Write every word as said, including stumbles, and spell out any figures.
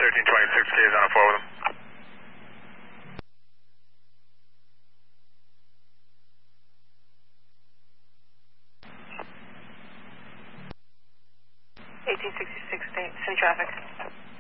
thirteen twenty-six K is on a four with him. eighteen sixty-six, same traffic.